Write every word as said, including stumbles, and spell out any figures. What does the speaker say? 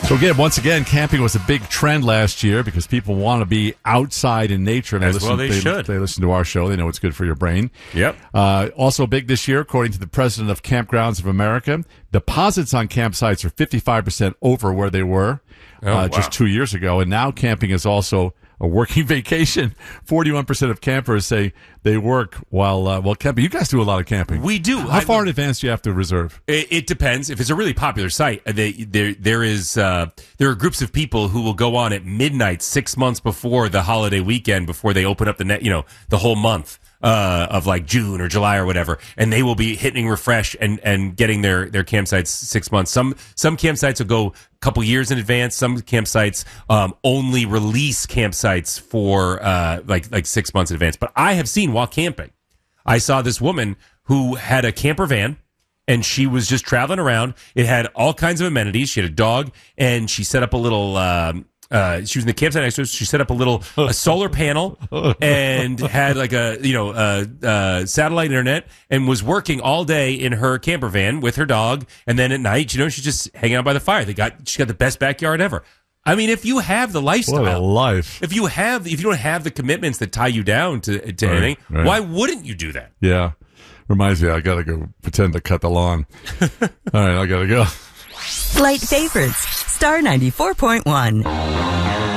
So again, once again, camping was a big trend last year because people want to be outside in nature. And As they listen, well they they, should. They listen to our show. They know it's good for your brain. Yep. Uh, also big this year, according to the president of Campgrounds of America, deposits on campsites are fifty-five percent over where they were Oh, uh, wow. just two years ago. And now camping is also a working vacation. forty-one percent of campers say they work while uh, while camping. You guys do a lot of camping. We do. How I- far in advance do you have to reserve? It, it depends. If it's a really popular site, they, there there is uh, there are groups of people who will go on at midnight six months before the holiday weekend, before they open up the net, you know, the whole month uh, of like June or July or whatever, and they will be hitting refresh and, and getting their, their campsites six months. Some some campsites will go a couple years in advance. Some campsites um, only release campsites for uh, like like six months in advance. But I have seen while camping, I saw this woman who had a camper van. And she was just traveling around. It had all kinds of amenities. She had a dog, and she set up a little. Um, uh, she was in the campsite next to us. She set up a little a solar panel and had like a you know uh, uh, satellite internet, and was working all day in her camper van with her dog. And then at night, you know, she's just hanging out by the fire. They got she got the best backyard ever. I mean, if you have the lifestyle, What a life. if you have if you don't have the commitments that tie you down to to Right, anything, right. why wouldn't you do that? Yeah. Reminds me, I got to go pretend to cut the lawn. All right, I got to go. Light favorites. Star ninety-four point one.